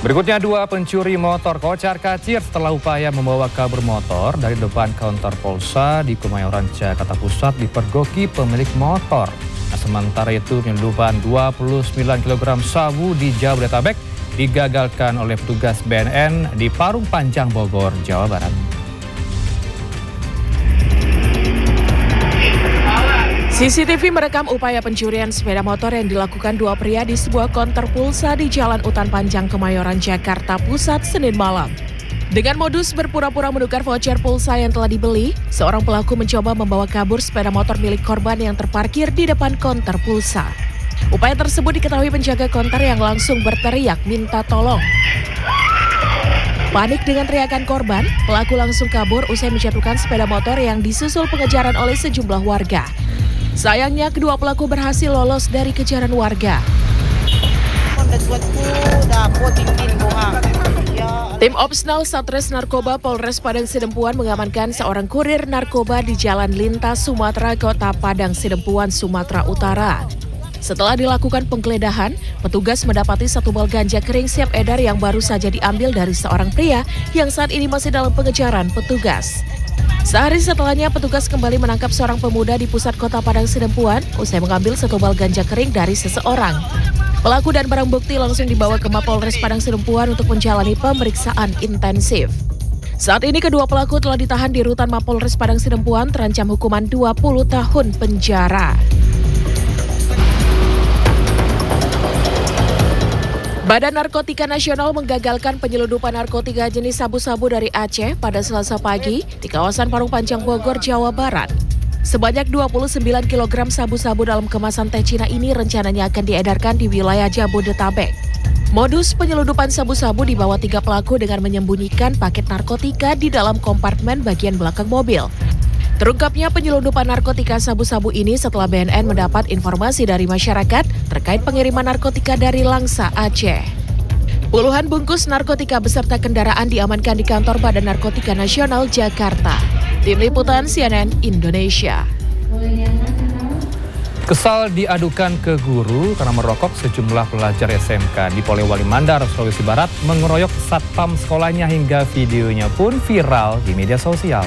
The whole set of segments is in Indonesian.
Berikutnya, dua pencuri motor kocar-kacir setelah upaya membawa kabur motor dari depan kantor Polsa di Kemayoran, Jakarta Pusat dipergoki pemilik motor. Nah, sementara itu penyelundupan 29 kg sabu di Jabodetabek digagalkan oleh petugas BNN di Parung Panjang, Bogor, Jawa Barat. CCTV merekam upaya pencurian sepeda motor yang dilakukan dua pria di sebuah konter pulsa di Jalan Utan Panjang, Kemayoran, Jakarta Pusat, Senin malam. Dengan modus berpura-pura menukar voucher pulsa yang telah dibeli, seorang pelaku mencoba membawa kabur sepeda motor milik korban yang terparkir di depan konter pulsa. Upaya tersebut diketahui penjaga konter yang langsung berteriak minta tolong. Panik dengan teriakan korban, pelaku langsung kabur usai menjatuhkan sepeda motor yang disusul pengejaran oleh sejumlah warga. Sayangnya, kedua pelaku berhasil lolos dari kejaran warga. Tim Opsnal Satres Narkoba Polres Padang Sidempuan mengamankan seorang kurir narkoba di Jalan Lintas Sumatera, Kota Padang Sidempuan, Sumatera Utara. Setelah dilakukan penggeledahan, petugas mendapati satu bal ganja kering siap edar yang baru saja diambil dari seorang pria yang saat ini masih dalam pengejaran petugas. Sehari setelahnya, petugas kembali menangkap seorang pemuda di pusat Kota Padang Sidempuan usai mengambil satu bal ganja kering dari seseorang. Pelaku dan barang bukti langsung dibawa ke Mapolres Padang Sidempuan untuk menjalani pemeriksaan intensif. Saat ini kedua pelaku telah ditahan di rutan Mapolres Padang Sidempuan terancam hukuman 20 tahun penjara. Badan Narkotika Nasional menggagalkan penyelundupan narkotika jenis sabu-sabu dari Aceh pada Selasa pagi di kawasan Parung Panjang, Bogor, Jawa Barat. Sebanyak 29 kg sabu-sabu dalam kemasan teh Cina ini rencananya akan diedarkan di wilayah Jabodetabek. Modus penyelundupan sabu-sabu dibawa 3 pelaku dengan menyembunyikan paket narkotika di dalam kompartemen bagian belakang mobil. Terungkapnya penyelundupan narkotika sabu-sabu ini setelah BNN mendapat informasi dari masyarakat terkait pengiriman narkotika dari Langsa, Aceh. Puluhan bungkus narkotika beserta kendaraan diamankan di kantor Badan Narkotika Nasional Jakarta. Tim Liputan CNN Indonesia. Kesal diadukan ke guru karena merokok, sejumlah pelajar SMK di Polewali Mandar, Sulawesi Barat mengeroyok satpam sekolahnya hingga videonya pun viral di media sosial.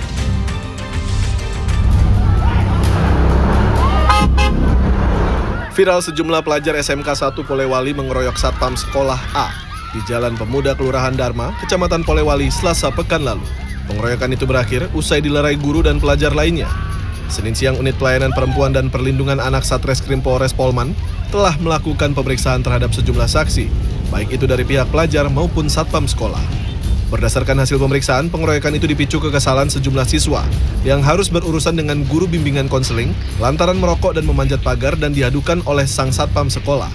Viral sejumlah pelajar SMK 1 Polewali mengeroyok satpam sekolah A di Jalan Pemuda Kelurahan Dharma, Kecamatan Polewali, Selasa pekan lalu. Pengeroyokan itu berakhir usai dilerai guru dan pelajar lainnya. Senin siang, Unit Pelayanan Perempuan dan Perlindungan Anak Satreskrim Polres Polman telah melakukan pemeriksaan terhadap sejumlah saksi, baik itu dari pihak pelajar maupun satpam sekolah. Berdasarkan hasil pemeriksaan, pengeroyokan itu dipicu kekesalan sejumlah siswa yang harus berurusan dengan guru bimbingan konseling lantaran merokok dan memanjat pagar dan diadukan oleh sang satpam sekolah.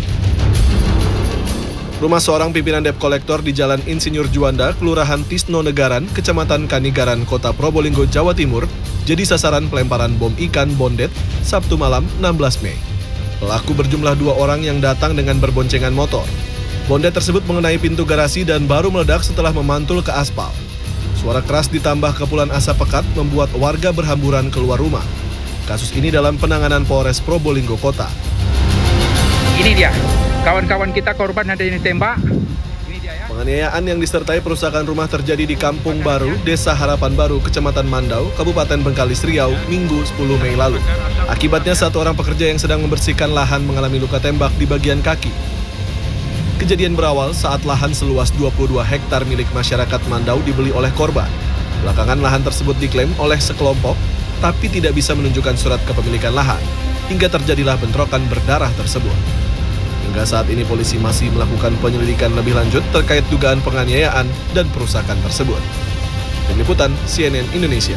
Rumah seorang pimpinan debt collector di Jalan Insinyur Juanda, Kelurahan Tisno Negaran, Kecamatan Kanigaran, Kota Probolinggo, Jawa Timur, jadi sasaran pelemparan bom ikan bondet Sabtu malam 16 Mei. Pelaku berjumlah 2 orang yang datang dengan berboncengan motor. Bondet tersebut mengenai pintu garasi dan baru meledak setelah memantul ke aspal. Suara keras ditambah kepulan asap pekat membuat warga berhamburan keluar rumah. Kasus ini dalam penanganan Polres Probolinggo Kota. Ini dia, kawan-kawan kita korban ada yang ditembak. Penganiayaan yang disertai perusakan rumah terjadi di Kampung Baru, Desa Harapan Baru, Kecamatan Mandau, Kabupaten Bengkalis Riau, Minggu 10 Mei lalu. Akibatnya, 1 orang pekerja yang sedang membersihkan lahan mengalami luka tembak di bagian kaki. Kejadian berawal saat lahan seluas 22 hektar milik masyarakat Mandau dibeli oleh korban. Belakangan lahan tersebut diklaim oleh sekelompok, tapi tidak bisa menunjukkan surat kepemilikan lahan, hingga terjadilah bentrokan berdarah tersebut. Hingga saat ini polisi masih melakukan penyelidikan lebih lanjut terkait dugaan penganiayaan dan perusakan tersebut. Tim Liputan CNN Indonesia.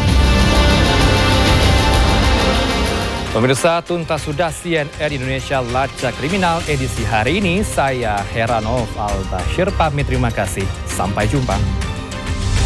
Pemirsa, tuntas sudah CNN Indonesia Lacak Kriminal edisi hari ini. Saya Heranov Al-Bashir pamit, terima kasih. Sampai jumpa.